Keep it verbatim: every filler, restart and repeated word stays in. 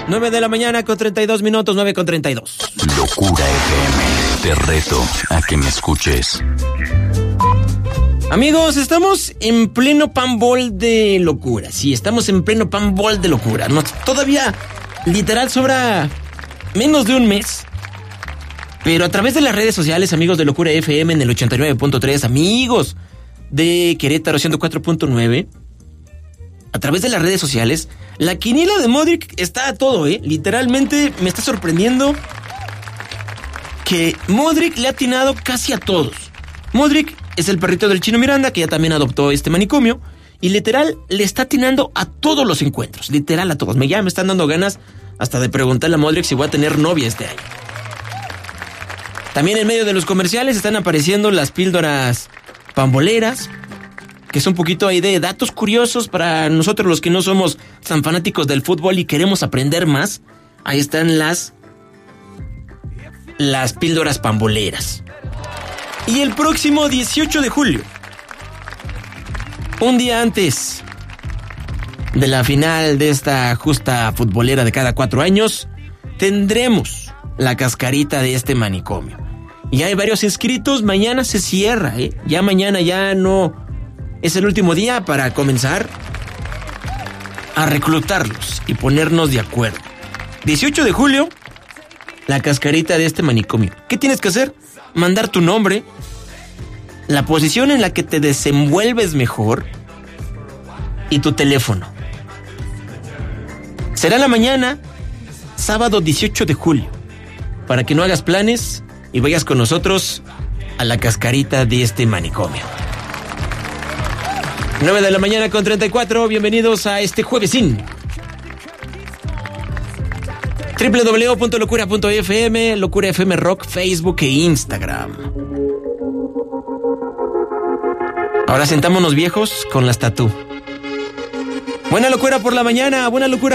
nueve de la mañana con treinta y dos minutos, nueve con treinta y dos. Locura F M, te reto a que me escuches. Amigos, estamos en pleno panbol de locura. Sí, estamos en pleno panbol de locura. Nos, todavía, literal, sobra menos de un mes. Pero a través de las redes sociales, amigos de Locura F M en el ochenta y nueve punto tres, amigos de Querétaro ciento cuatro punto nueve, a través de las redes sociales, la quiniela de Modric está a todo, ¿eh? Literalmente me está sorprendiendo que Modric le ha atinado casi a todos. Modric es el perrito del Chino Miranda, que ya también adoptó este manicomio, y literal le está atinando a todos los encuentros, literal a todos. Me ya me están dando ganas hasta de preguntarle a Modric si voy a tener novia este año. También en medio de los comerciales están apareciendo las píldoras pamboleras, que es un poquito ahí de datos curiosos para nosotros los que no somos tan fanáticos del fútbol y queremos aprender más. Ahí están las las píldoras pamboleras. Y el próximo dieciocho de julio, un día antes de la final de esta justa futbolera de cada cuatro años, tendremos la cascarita de este manicomio. Y hay varios inscritos, mañana se cierra, ¿eh? Ya mañana ya no es el último día para comenzar a reclutarlos y ponernos de acuerdo. dieciocho de julio, la cascarita de este manicomio. ¿Qué tienes que hacer? Mandar tu nombre, la posición en la que te desenvuelves mejor y tu teléfono. Será la mañana, sábado dieciocho de julio, para que no hagas planes y vayas con nosotros a la cascarita de este manicomio. nueve de la mañana con treinta y cuatro, bienvenidos a este juevesín. doble u doble u doble u punto locura punto f m, Locura F M Rock, Facebook e Instagram. Ahora sentámonos viejos con las tatú. Buena locura por la mañana, buena locura.